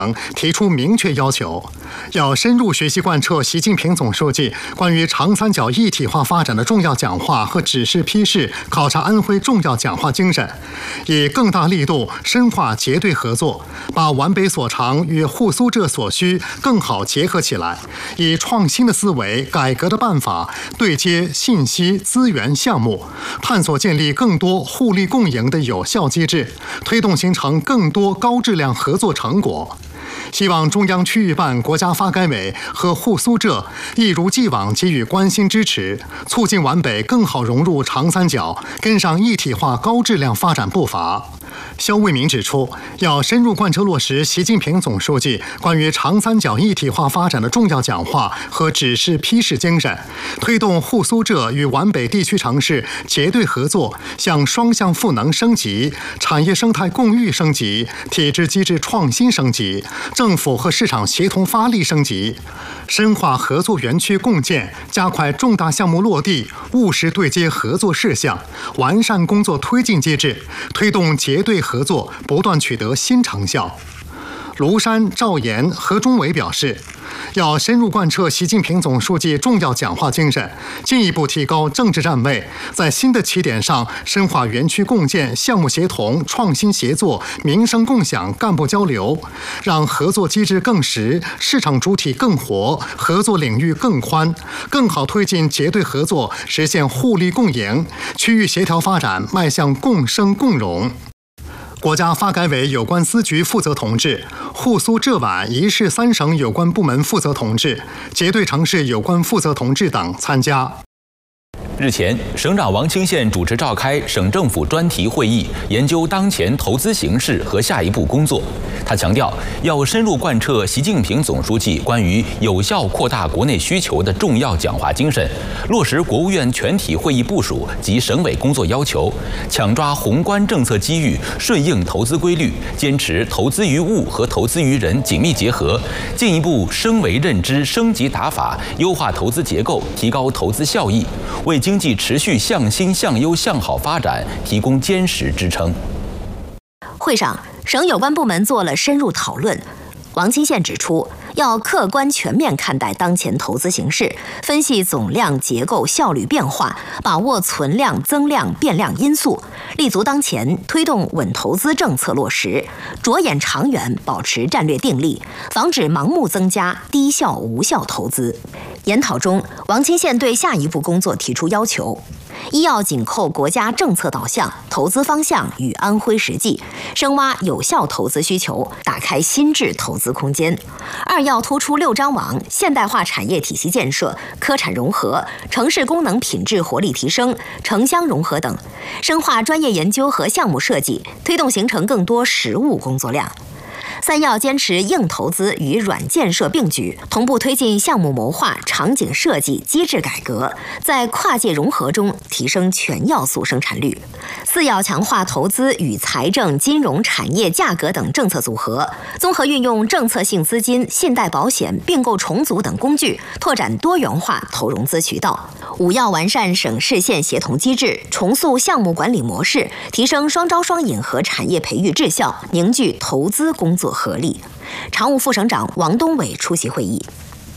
提出明确要求，要深入学习贯彻习近平总书记关于长三角一体化发展的重要讲话和指示批示考察安徽重要讲话精神，以更大力度深化结对合作，把皖北所长与沪苏浙所需更好结合起来，以创新的思维、改革的办法对接信息、资源、项目，探索建立更多互利共赢的有效机制，推动形成更多高质量合作成果。希望中央区域办、国家发改委和沪苏浙一如既往给予关心支持，促进皖北更好融入长三角，跟上一体化高质量发展步伐。肖卫民指出，要深入贯彻落实习近平总书记关于长三角一体化发展的重要讲话和指示批示精神，推动沪苏浙与皖北地区城市结对合作向双向赋能升级、产业生态共育升级、体制机制创新升级、政府和市场协同发力升级，深化合作园区共建，加快重大项目落地，务实对接合作事项，完善工作推进机制，推动结对合作不断取得新成效。庐山、赵岩、何忠伟表示，要深入贯彻习近平总书记重要讲话精神，进一步提高政治站位，在新的起点上深化园区共建、项目协同、创新协作、民生共享、干部交流，让合作机制更实，市场主体更活，合作领域更宽，更好推进结对合作，实现互利共赢，区域协调发展迈向共生共荣。国家发改委有关司局负责同志、沪苏浙皖一市三省有关部门负责同志、结对城市有关负责同志等参加。 日前，省长王清县主持召开省政府专题会议，研究当前投资形势和下一步工作。他强调，要深入贯彻习近平总书记关于有效扩大国内需求的重要讲话精神，落实国务院全体会议部署及省委工作要求，抢抓宏观政策机遇，顺应投资规律，坚持投资于物和投资于人紧密结合，进一步升维认知、升级打法，优化投资结构，提高投资效益，为经济持续向新、向优、向好发展提供坚实支撑。 会上，省有关部门做了深入讨论。王清县指出，要客观全面看待当前投资形势，分析总量结构效率变化，把握存量、增量、变量因素，立足当前，推动稳投资政策落实，着眼长远，保持战略定力，防止盲目增加低效无效投资。研讨中，王清县对下一步工作提出要求：一要紧扣国家政策导向、投资方向与安徽实际，深挖有效投资需求，打开新质投资空间；二要突出六张网、现代化产业体系建设、科产融合、城市功能品质活力提升、城乡融合等，深化专业研究和项目设计，推动形成更多实务工作量。三要坚持硬投资与软建设并举，同步推进项目谋划、场景设计、机制改革，在跨界融合中提升全要素生产率。四要强化投资与财政、金融、产业、价格等政策组合，综合运用政策性资金、信贷保险、并购重组等工具，拓展多元化投融资渠道。五要完善省市县协同机制，重塑项目管理模式，提升双招双引和产业培育质效，凝聚投资工作合力。常务副省长王东伟出席会议。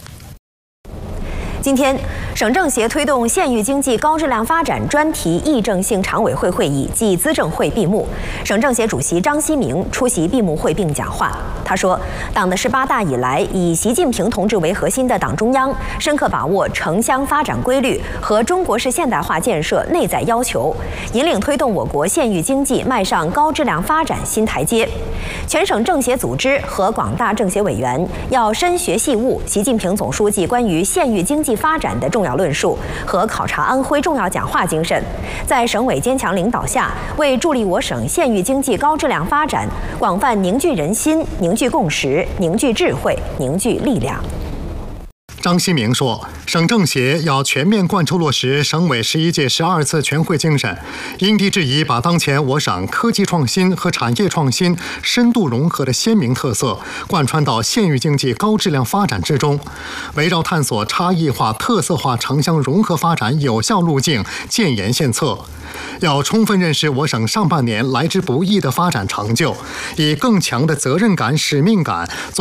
今天，省政协推动县域经济高质量发展专题议政性常委会会议暨资政会闭幕，省政协主席张希明出席闭幕会并讲话。他说，党的18大以来，以习近平同志为核心的党中央，深刻把握城乡发展规律和中国式现代化建设内在要求，引领推动我国县域经济迈上高质量发展新台阶。全省政协组织和广大政协委员要深学细悟习近平总书记关于县域经济发展的重要论述和考察安徽重要讲话精神，在省委坚强领导下，为助力我省县域经济高质量发展，广泛凝聚人心、凝聚共识、凝聚智慧、凝聚力量。 张希明说，省政协要全面贯彻落实省委11届12次全会精神，因地制宜把当前我省科技创新和产业创新深度融合的鲜明特色贯穿到县域经济高质量发展之中，围绕探索差异化、特色化城乡融合发展有效路径建言献策。要充分认识我省上半年来之不易的发展成就，以更强的责任感、使命感做